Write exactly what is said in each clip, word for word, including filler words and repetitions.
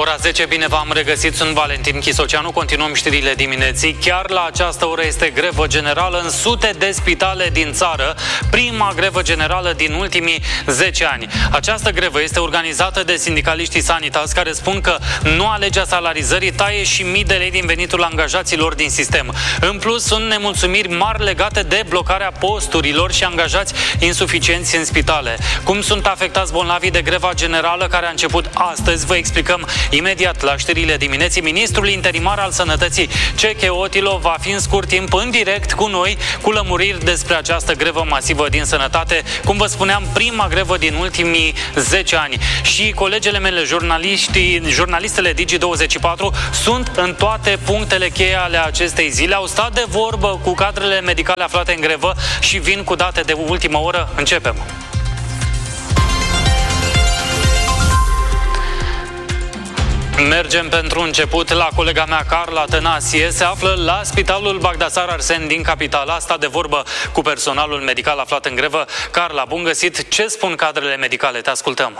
Ora zece, bine v-am regăsit, sunt Valentin Chisoceanu, continuăm știrile dimineții. Chiar la această oră este grevă generală în sute de spitale din țară, prima grevă generală din ultimii zece ani. Această grevă este organizată de sindicaliștii sanitari care spun că noua lege a salarizării taie și mii de lei din venitul angajaților din sistem. În plus, sunt nemulțumiri mari legate de blocarea posturilor și angajați insuficienți în spitale. Cum sunt afectați bolnavii de greva generală care a început astăzi, vă explicăm imediat la știrile dimineții. Ministrul interimar al Sănătății, Ceche Otilo, va fi în scurt timp în direct cu noi cu lămuriri despre această grevă masivă din sănătate. Cum vă spuneam, prima grevă din ultimii zece ani. Și colegele mele, jurnaliștii, jurnalistele Digi douăzeci și patru, sunt în toate punctele cheie ale acestei zile. Au stat de vorbă cu cadrele medicale aflate în grevă și vin cu date de ultimă oră. Începem! Mergem pentru început la colega mea, Carla Tănasie. Se află la Spitalul Bagdasar Arsen din capitală. A stat de vorbă cu personalul medical aflat în grevă. Carla, bun găsit! Ce spun cadrele medicale? Te ascultăm!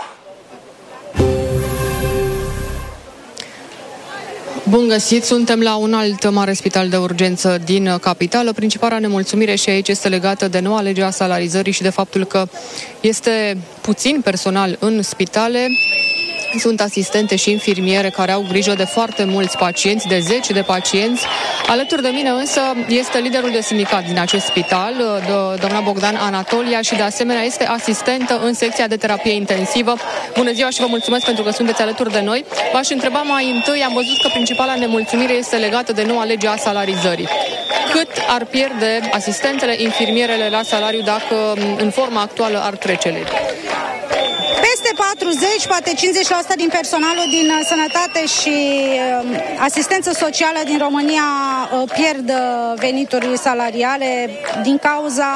Bun găsit! Suntem la un alt mare spital de urgență din capitală. Principala nemulțumire și aici este legată de noua lege a salarizării și de faptul că este puțin personal în spitale. Sunt asistente și infirmiere care au grijă de foarte mulți pacienți, de zeci de pacienți. Alături de mine însă este liderul de sindicat din acest spital, doamna Bogdan Anatolia, și de asemenea este asistentă în secția de terapie intensivă. Bună ziua și vă mulțumesc pentru că sunteți alături de noi. V-aș întreba mai întâi, am văzut că principala nemulțumire este legată de noua lege a salarizării. Cât ar pierde asistentele, infirmierele la salariu dacă în forma actuală ar trece legea? Peste patruzeci, poate cincizeci la sută din personalul din sănătate și asistență socială din România pierd venituri salariale din cauza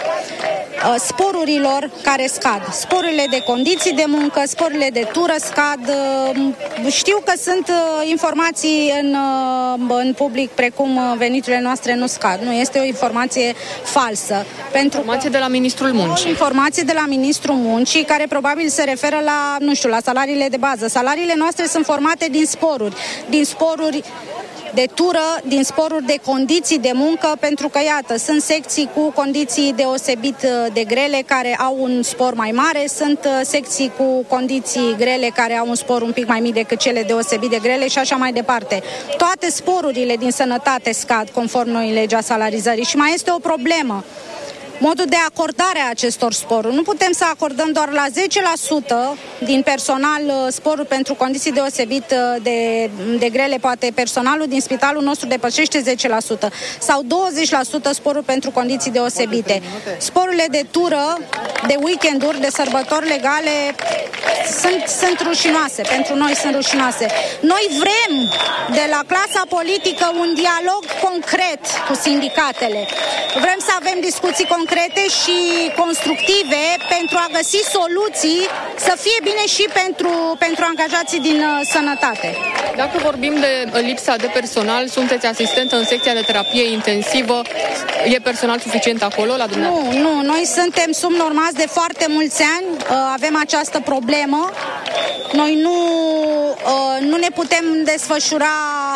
sporurilor care scad. Sporurile de condiții de muncă, sporurile de tură scad. Știu că sunt informații în, în public precum veniturile noastre nu scad. Nu, este o informație falsă. Pentru informație de la Ministrul Muncii. Informație de la Ministrul Muncii care probabil se referă la, nu știu, la salariile de bază. Salariile noastre sunt formate din sporuri, din sporuri de tură, din sporuri de condiții de muncă, pentru că, iată, sunt secții cu condiții deosebit de grele care au un spor mai mare, sunt secții cu condiții grele care au un spor un pic mai mic decât cele deosebit de grele și așa mai departe. Toate sporurile din sănătate scad conform noi legea salarizării și mai este o problemă. Modul de acordare a acestor sporuri. Nu putem să acordăm doar la zece la sută din personal sporuri pentru condiții deosebit de, de grele. Poate personalul din spitalul nostru depășește zece la sută sau douăzeci la sută sporuri pentru condiții deosebite. Sporurile de tură, de weekenduri, de sărbători legale sunt, sunt rușinoase. Pentru noi sunt rușinoase. Noi vrem de la clasa politică un dialog concret cu sindicatele. Vrem să avem discuții concrete și constructive pentru a găsi soluții să fie bine și pentru, pentru angajații din uh, sănătate. Dacă vorbim de lipsa de personal, sunteți asistentă în secția de terapie intensivă. E personal suficient acolo la dumneavoastră? Nu, nu. Noi suntem subnormați de foarte mulți ani. Uh, avem această problemă. Noi nu, uh, nu ne putem desfășura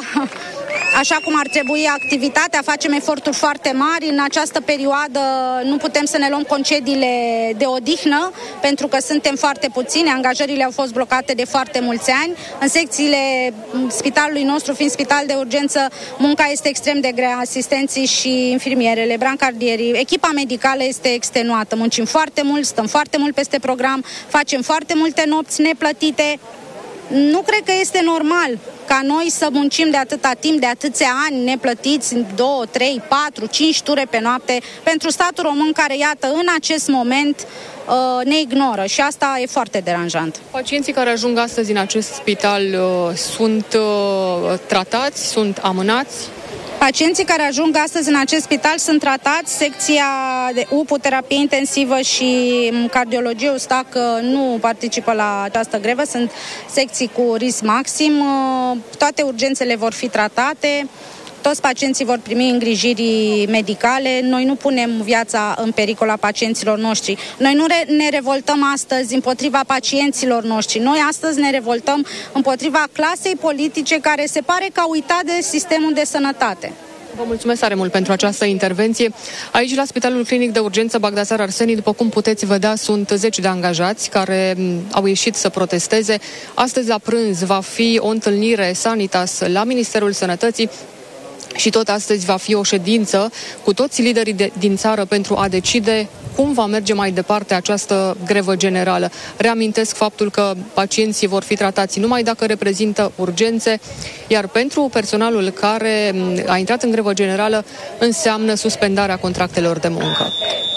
așa cum ar trebui activitatea, facem eforturi foarte mari. În această perioadă nu putem să ne luăm concediile de odihnă, pentru că suntem foarte puțini, angajările au fost blocate de foarte mulți ani. În secțiile spitalului nostru, fiind spital de urgență, munca este extrem de grea, asistenții și infirmierele, brancardierii, echipa medicală este extenuată. Muncim foarte mult, stăm foarte mult peste program, facem foarte multe nopți neplătite. Nu cred că este normal ca noi să muncim de atâta timp, de atâția ani neplătiți, două, trei, patru, cinci ture pe noapte, pentru statul român care, iată, în acest moment ne ignoră și asta e foarte deranjant. Pacienții care ajung astăzi în acest spital uh, sunt uh, tratați, sunt amânați? Pacienții care ajung astăzi în acest spital sunt tratați. Secția de U P U, terapie intensivă și cardiologie Ustac nu participă la această grevă. Sunt secții cu risc maxim. Toate urgențele vor fi tratate. toți pacienții vor primi îngrijiri medicale, noi nu punem viața în pericol a pacienților noștri. Noi nu re- ne revoltăm astăzi împotriva pacienților noștri, noi astăzi ne revoltăm împotriva clasei politice care se pare că a uitat de sistemul de sănătate. Vă mulțumesc tare mult pentru această intervenție. Aici, la Spitalul Clinic de Urgență Bagdasar Arseni, după cum puteți vedea, sunt zeci de angajați care au ieșit să protesteze. Astăzi, la prânz, va fi o întâlnire Sanitas la Ministerul Sănătății și tot astăzi va fi o ședință cu toți liderii de, din țară pentru a decide cum va merge mai departe această grevă generală. Reamintesc faptul că pacienții vor fi tratați numai dacă reprezintă urgențe, iar pentru personalul care a intrat în grevă generală înseamnă suspendarea contractelor de muncă.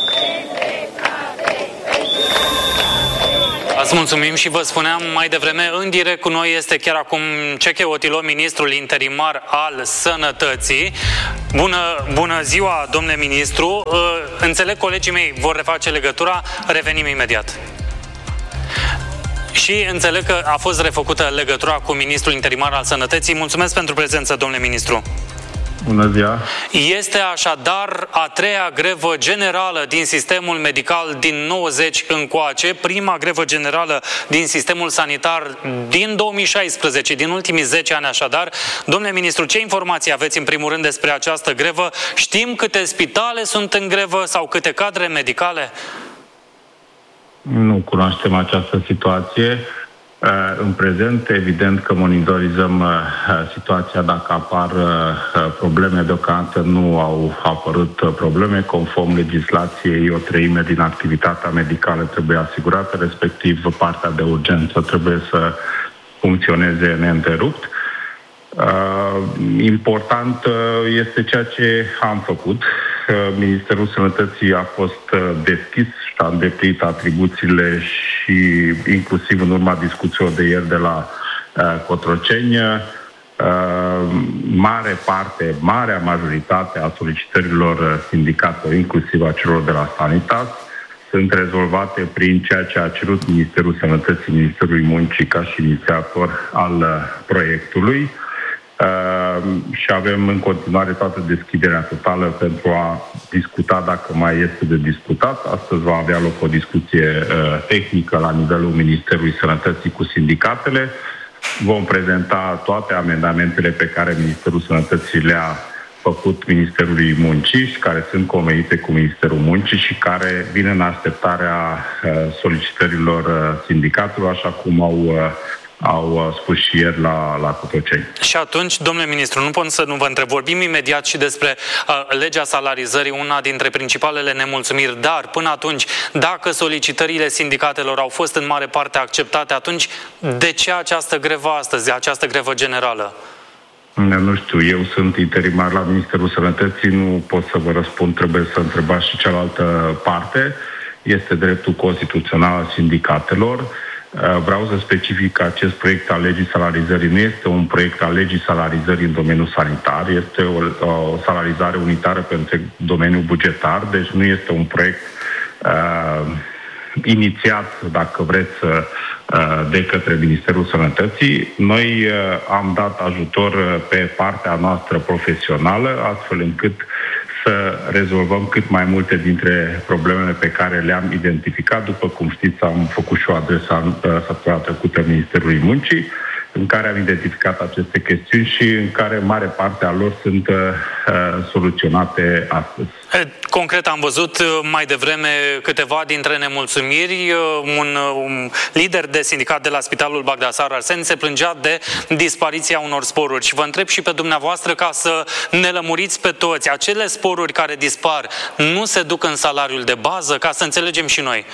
Îți mulțumim și vă spuneam mai devreme, în direct cu noi este chiar acum Ceche Otilo, ministrul interimar al Sănătății. Bună, bună ziua, domnule ministru. Înțeleg, colegii mei vor reface legătura, revenim imediat. Și înțeleg că a fost refăcută legătura cu ministrul interimar al Sănătății. Mulțumesc pentru prezență, domnule ministru. Bună ziua! Este așadar a treia grevă generală din sistemul medical din nouăzeci încoace, prima grevă generală din sistemul sanitar din două mii șaisprezece, din ultimii zece ani așadar. Domnule ministru, ce informații aveți în primul rând despre această grevă? Știm câte spitale sunt în grevă sau câte cadre medicale? Nu cunoaștem această situație. În prezent, evident că monitorizăm situația dacă apar probleme. Deocamdată nu au apărut probleme. Conform legislației, o treime din activitatea medicală trebuie asigurată, respectiv partea de urgență trebuie să funcționeze neîntrerupt. Important este ceea ce am făcut. Ministerul Sănătății a fost deschis și a îndeplinit atribuțiile și inclusiv în urma discuțiilor de ieri de la Cotroceni, mare parte, marea majoritate a solicitărilor sindicatelor, inclusiv a celor de la Sanitas, sunt rezolvate prin ceea ce a cerut Ministerul Sănătății, Ministerului Muncii ca și inițiator al proiectului. Uh, și avem în continuare toată deschiderea totală pentru a discuta dacă mai este de discutat. Astăzi va avea loc o discuție uh, tehnică la nivelul Ministerului Sănătății cu sindicatele. Vom prezenta toate amendamentele pe care Ministerul Sănătății le-a făcut Ministerului Muncii și care sunt convenite cu Ministerul Muncii și care vin în așteptarea uh, solicitărilor uh, sindicatelor, așa cum au uh, au spus și ieri la, la Cotroceni. Și atunci, domnule ministru, nu pot să nu vă întreb. Vorbim imediat și despre uh, legea salarizării, una dintre principalele nemulțumiri, dar până atunci, dacă solicitările sindicatelor au fost în mare parte acceptate, atunci de ce această grevă astăzi, această grevă generală? Nu știu, eu sunt interimar la Ministerul Sănătății, nu pot să vă răspund, trebuie să întrebați și cealaltă parte. Este dreptul constituțional al sindicatelor. Vreau să specific că acest proiect al legii salarizării nu este un proiect al legii salarizării în domeniul sanitar, este o, o salarizare unitară pentru domeniul bugetar, deci nu este un proiect uh, inițiat, dacă vreți, uh, de către Ministerul Sănătății. Noi uh, am dat ajutor pe partea noastră profesională, astfel încât să rezolvăm cât mai multe dintre problemele pe care le-am identificat. După cum știți, am făcut și o adresă săptămâna trecută Ministerului Muncii, în care am identificat aceste chestiuni și în care mare parte a lor sunt uh, soluționate astăzi. Concret, am văzut mai devreme câteva dintre nemulțumiri. Un, un lider de sindicat de la Spitalul Bagdasar Arseni se plângea de dispariția unor sporuri. Și vă întreb și pe dumneavoastră, ca să ne lămuriți pe toți, acele sporuri care dispar nu se duc în salariul de bază, ca să înțelegem și noi?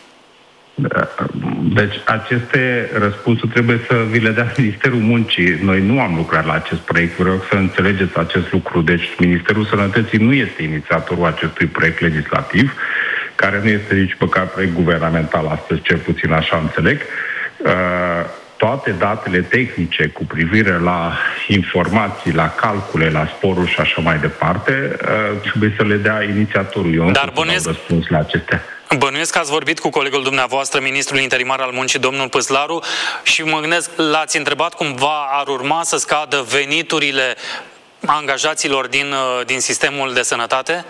Deci aceste răspunsuri trebuie să vi le dea Ministerul Muncii. Noi nu am lucrat la acest proiect, vreau să înțelegeți acest lucru. Deci Ministerul Sănătății nu este inițiatorul acestui proiect legislativ, care nu este nici măcar proiect guvernamental astăzi, cel puțin așa înțeleg. Toate datele tehnice cu privire la informații, la calcule, la sporuri și așa mai departe, trebuie să le dea inițiatorul. Eu Dar nu bănuiesc... răspuns la acestea. Bănuiesc că ați vorbit cu colegul dumneavoastră, ministrul interimar al Muncii, domnul Păslaru, și mă gândesc, l-ați întrebat cumva ar urma să scadă veniturile angajaților din, din sistemul de sănătate?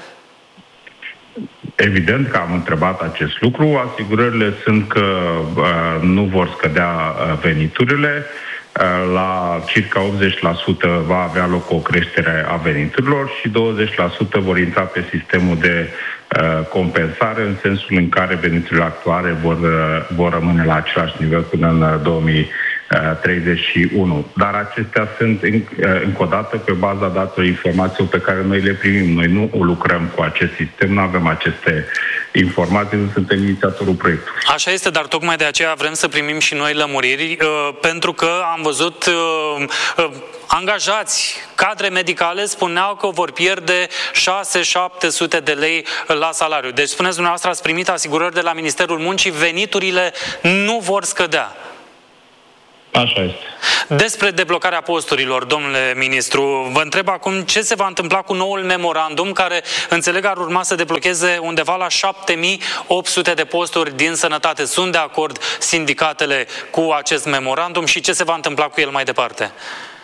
Evident că am întrebat acest lucru. Asigurările sunt că uh, nu vor scădea uh, veniturile. Uh, la circa optzeci la sută va avea loc o creștere a veniturilor și douăzeci la sută vor intra pe sistemul de uh, compensare, în sensul în care veniturile actuale vor, uh, vor rămâne la același nivel până în două mii treizeci și unu. Dar acestea sunt încă o dată pe baza datelor informațiilor pe care noi le primim. Noi nu lucrăm cu acest sistem, nu avem aceste informații, nu suntem inițiatorul proiectului. Așa este, dar tocmai de aceea vrem să primim și noi lămuriri, pentru că am văzut angajați, cadre medicale spuneau că vor pierde șase șapte sute de lei la salariu. Deci spuneți dumneavoastră, ați primit asigurări de la Ministerul Muncii, veniturile nu vor scădea. Așa este. Despre deblocarea posturilor, domnule ministru, vă întreb acum ce se va întâmpla cu noul memorandum care, înțeleg, ar urma să deblocheze undeva la șapte mii opt sute de posturi din sănătate. Sunt de acord sindicatele cu acest memorandum și ce se va întâmpla cu el mai departe?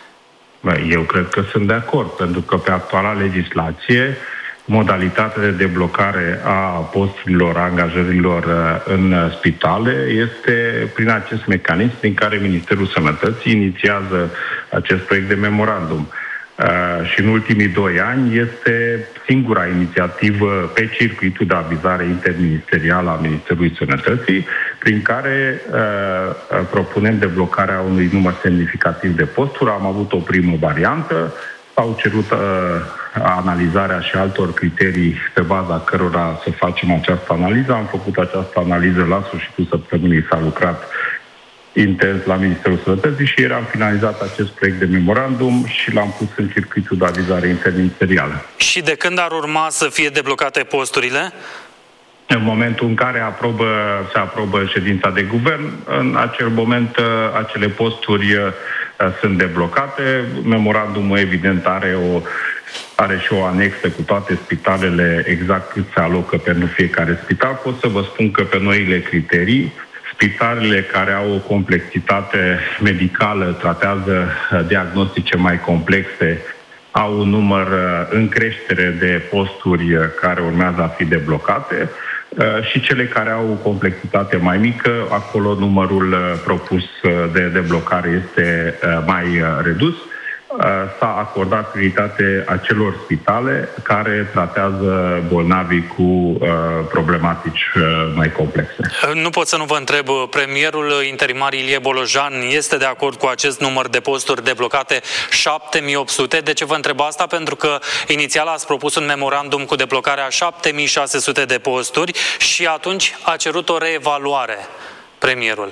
Eu cred că sunt de acord, pentru că pe actuala legislație modalitatea de deblocare a posturilor, a angajărilor în spitale este prin acest mecanism prin care Ministerul Sănătății inițiază acest proiect de memorandum. Uh, și în ultimii doi ani este singura inițiativă pe circuitul de avizare interministerială a Ministerului Sănătății, prin care uh, propunem deblocarea unui număr semnificativ de posturi. Am avut o primă variantă, s-au cerut uh, analizarea și altor criterii pe baza cărora să facem această analiză. Am făcut această analiză la sfârșitul săptămânii, s-a lucrat intens la Ministerul Sănătății și ieri am finalizat acest proiect de memorandum și l-am pus în circuitul de avizare interministerială. Și de când ar urma să fie deblocate posturile? În momentul în care aprobă, se aprobă ședința de guvern, în acel moment acele posturi sunt deblocate. Memorandumul evident are o are și o anexă cu toate spitalele, exact cât se alocă pentru fiecare spital. Pot să vă spun că pe noile criterii, spitalele care au o complexitate medicală, tratează diagnostice mai complexe, au un număr în creștere de posturi care urmează a fi deblocate, și cele care au o complexitate mai mică, acolo numărul propus de deblocare este mai redus. S-a acordat prioritate acelor spitale care tratează bolnavii cu uh, problematici uh, mai complexe. Nu pot să nu vă întreb, premierul interimar Ilie Bolojan este de acord cu acest număr de posturi deblocate, șapte mii opt sute. De ce vă întreb asta? Pentru că inițial ați propus un memorandum cu deblocarea șapte mii șase sute de posturi și atunci a cerut o reevaluare premierul.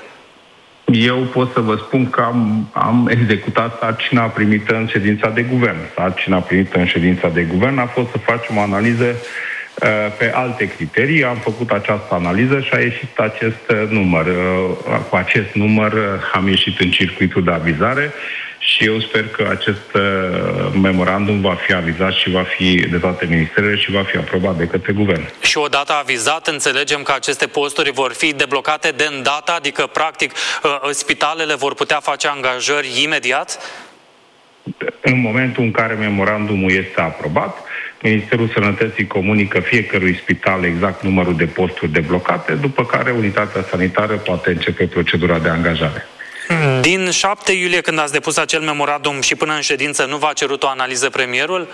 Eu pot să vă spun că am, am executat sarcina primită în ședința de guvern. Sarcina primită în ședința de guvern a fost să facem o analiză uh, pe alte criterii. Am făcut această analiză și a ieșit acest număr. Uh, cu acest număr uh, am ieșit în circuitul de avizare și eu sper că acest uh, memorandum va fi avizat și va fi de toate ministerele și va fi aprobat de către guvern. Și odată avizat, înțelegem că aceste posturi vor fi deblocate de îndată, adică practic uh, spitalele vor putea face angajări imediat? În momentul în care memorandumul este aprobat, Ministerul Sănătății comunică fiecărui spital exact numărul de posturi deblocate, după care unitatea sanitară poate începe procedura de angajare. Din șapte iulie, când ați depus acel memorandum și până în ședință, nu v-a cerut o analiză premierul?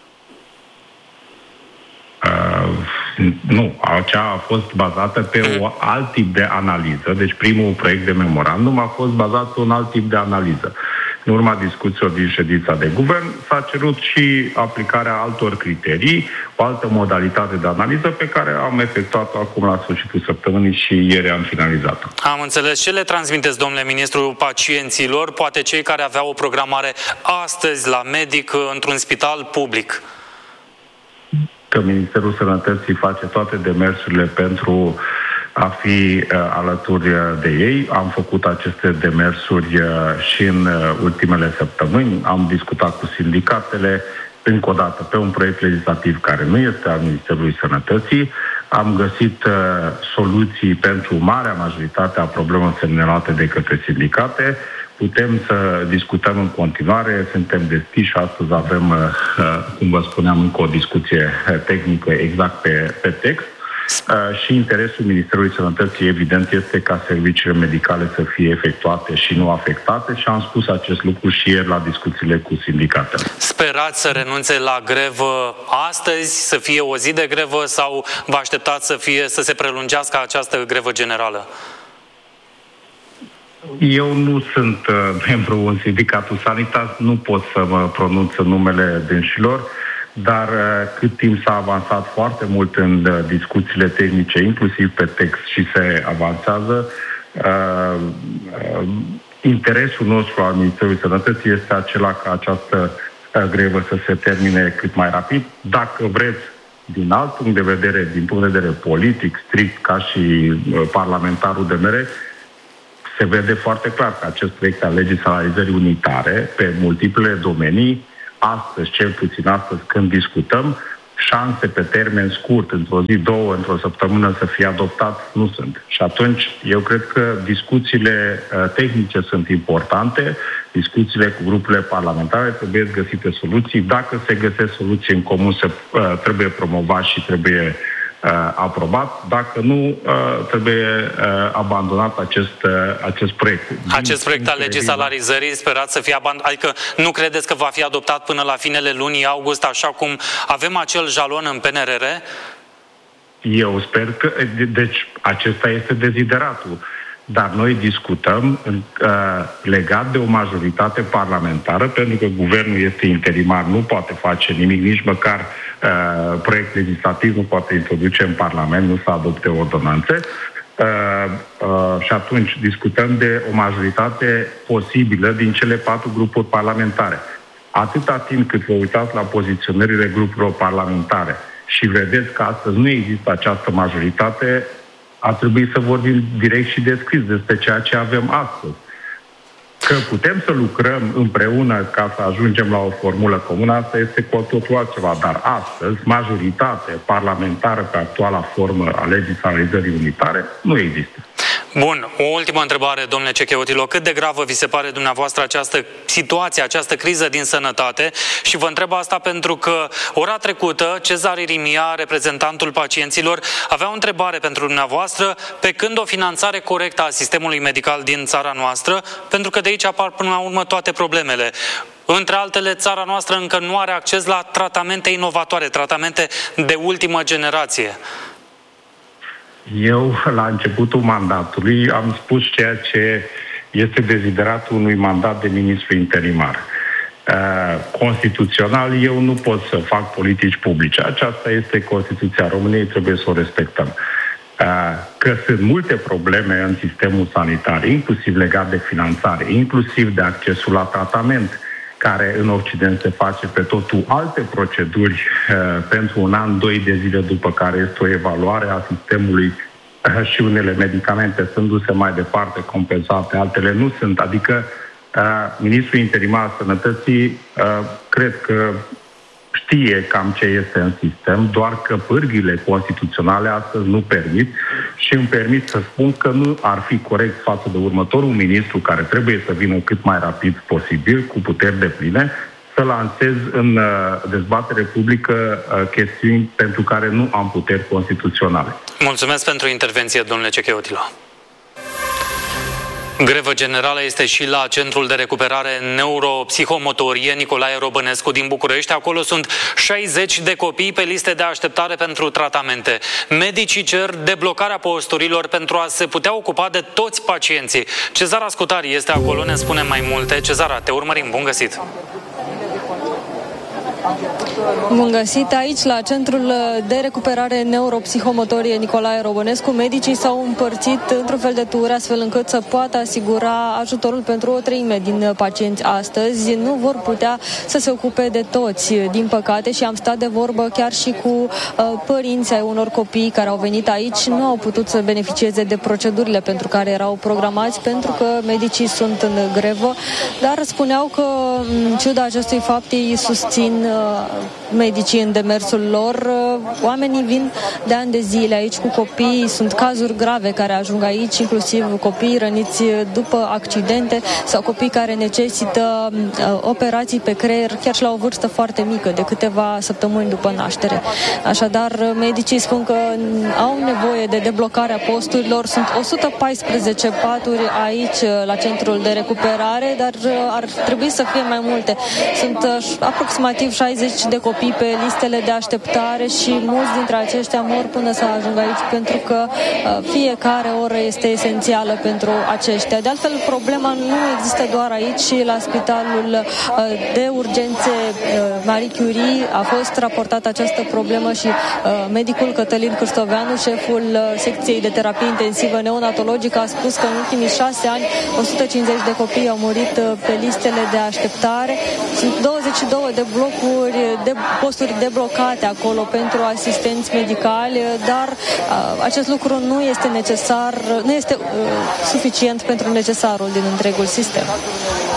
Uh, nu, acea a fost bazată pe un alt tip de analiză. Deci primul proiect de memorandum a fost bazat pe un alt tip de analiză. În urma discuțiilor din ședința de guvern s-a cerut și aplicarea altor criterii, o altă modalitate de analiză pe care am efectuat-o acum la sfârșitul săptămânii și ieri am finalizat-o. Am înțeles. Ce le transmiteți, domnule ministru, pacienților, poate cei care aveau o programare astăzi la medic într-un spital public? Că Ministerul Sănătății face toate demersurile pentru a fi uh, alături de ei. Am făcut aceste demersuri uh, și în uh, ultimele săptămâni. Am discutat cu sindicatele, încă o dată, pe un proiect legislativ care nu este al Ministerului Sănătății. Am găsit uh, soluții pentru marea majoritate a problemelor semnalate de către sindicate. putem să discutăm în continuare, suntem deschiși. Astăzi avem, cum vă spuneam, încă o discuție tehnică exact pe, pe text. Și interesul Ministerului Sănătății, evident, este ca serviciile medicale să fie efectuate și nu afectate și am spus acest lucru și ieri la discuțiile cu sindicatele. Sperați să renunțe la grevă astăzi, să fie o zi de grevă sau vă așteptați să, fie, să se prelungească această grevă generală? Eu nu sunt uh, membru în sindicatul sanitar, nu pot să mă pronunț în numele dânșilor, dar uh, cât timp s-a avansat foarte mult în uh, discuțiile tehnice, inclusiv pe text, și se avansează, uh, uh, interesul nostru al Ministerului Sănătății este acela ca această uh, grevă să se termine cât mai rapid. Dacă vreți, din alt punct de vedere, din punct de vedere politic, strict, ca și uh, parlamentarul D M R, se vede foarte clar că acest proiect al legii salarizării unitare, pe multiple domenii, astăzi, cel puțin astăzi, când discutăm, șanse pe termen scurt, într-o zi, două, într-o săptămână să fie adoptat, nu sunt. Și atunci, eu cred că discuțiile uh, tehnice sunt importante, discuțiile cu grupurile parlamentare, trebuie găsite soluții. Dacă se găsesc soluții în comun, se, uh, trebuie promovat și trebuie Uh, aprobat. Dacă nu, uh, trebuie uh, abandonat acest, uh, acest proiect. Acest proiect al legii salarizării sperați să fie abandonat? Adică nu credeți că va fi adoptat până la finele lunii august, așa cum avem acel jalon în P N R R? Eu sper că... Deci, acesta este dezideratul. Dar noi discutăm uh, legat de o majoritate parlamentară, pentru că guvernul este interimar, nu poate face nimic, nici măcar uh, proiect legislativ nu poate introduce în Parlament, nu să adopte ordonanțe. Uh, uh, și atunci discutăm de o majoritate posibilă din cele patru grupuri parlamentare. Atâta timp cât vă uitați la poziționările grupurilor parlamentare și vedeți că astăzi nu există această majoritate, ar trebui să vorbim direct și descris despre ceea ce avem astăzi. Că putem să lucrăm împreună ca să ajungem la o formulă comună, asta este cu totul altceva. Dar astăzi, majoritate parlamentară pe actuala formă a legii salarizării unitare nu există. Bun, o ultimă întrebare, domnule Cecheotilo. Cât de gravă vi se pare dumneavoastră această situație, această criză din sănătate? Și vă întreb asta pentru că ora trecută Cezar Irimia, reprezentantul pacienților, avea o întrebare pentru dumneavoastră: pe când o finanțare corectă a sistemului medical din țara noastră? Pentru că de aici apar până la urmă toate problemele. Între altele, țara noastră încă nu are acces la tratamente inovatoare, tratamente de ultimă generație. Eu, la începutul mandatului, am spus ceea ce este dezideratul unui mandat de ministru interimar. Uh, constituțional, eu nu pot să fac politici publice. Aceasta este Constituția României, trebuie să o respectăm. Uh, că sunt multe probleme în sistemul sanitar, inclusiv legat de finanțare, inclusiv de accesul la tratament, care în Occident se face pe totul alte proceduri uh, pentru un an, doi de zile după care este o evaluare a sistemului uh, și unele medicamente sunt duse mai departe, compensate, altele nu sunt. Adică uh, ministrul interimar al Sănătății uh, cred că știe cam ce este în sistem, doar că pârghile constituționale astăzi nu permit și îmi permit să spun că nu ar fi corect față de următorul ministru, care trebuie să vină cât mai rapid posibil, cu puteri depline, să lansez în uh, dezbatere publică uh, chestiuni pentru care nu am puteri constituționale. Mulțumesc pentru intervenție, domnule Cecheotilo. Grevă generală este și la Centrul de Recuperare Neuropsihomotorie Nicolae Robănescu din București. Acolo sunt șaizeci de copii pe liste de așteptare pentru tratamente. Medicii cer deblocarea posturilor pentru a se putea ocupa de toți pacienții. Cezara Scutari este acolo, ne spune mai multe. Cezara, te urmărim, bun găsit! Bun găsit aici, la Centrul de Recuperare Neuropsihomotorie Nicolae Robănescu. Medicii s-au împărțit într-un fel de tură, astfel încât să poată asigura ajutorul pentru o treime din pacienți astăzi. Nu vor putea să se ocupe de toți, din păcate, și am stat de vorbă chiar și cu uh, părinții ai unor copii care au venit aici. Nu au putut să beneficieze de procedurile pentru care erau programați, pentru că medicii sunt în grevă, dar spuneau că, în ciuda acestui fapt, ei susțin medicii în demersul lor. Oamenii vin de ani de zile aici cu copii, sunt cazuri grave care ajung aici, inclusiv copii răniți după accidente sau copii care necesită operații pe creier chiar și la o vârstă foarte mică, de câteva săptămâni după naștere. Așadar, medicii spun că au nevoie de deblocarea posturilor. Sunt o sută paisprezece paturi aici la centrul de recuperare, dar ar trebui să fie mai multe. Sunt aproximativ șaizeci de copii pe listele de așteptare și mulți dintre aceștia mor până să ajungă aici, pentru că fiecare oră este esențială pentru aceștia. De altfel, problema nu există doar aici, și la Spitalul de Urgențe Marie Curie a fost raportată această problemă și medicul Cătălin Cârstoveanu, șeful secției de terapie intensivă neonatologică, a spus că în ultimii șase ani o sută cincizeci de copii au murit pe listele de așteptare. Sunt douăzeci și două de blocuri, de posturi deblocate acolo pentru asistenți medicali, dar acest lucru nu este necesar, nu este uh, suficient pentru necesarul din întregul sistem.